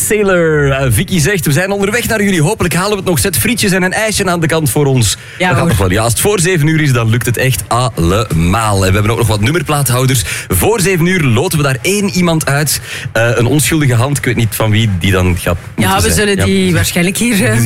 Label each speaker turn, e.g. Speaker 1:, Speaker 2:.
Speaker 1: Sailor. Vicky zegt, we zijn onderweg naar jullie. Hopelijk halen we het nog. Zet frietjes en een ijsje aan de kant voor ons.
Speaker 2: Ja,
Speaker 1: dat gaat nog wel. Ja, als het voor 7 uur is, dan lukt het echt allemaal. En we hebben ook nog wat nummerplaathouders. Voor 7 uur loten we daar 1 iemand uit. Een onschuldige hand, ik weet niet van wie die dan gaat.
Speaker 2: Ja, we zullen die waarschijnlijk hier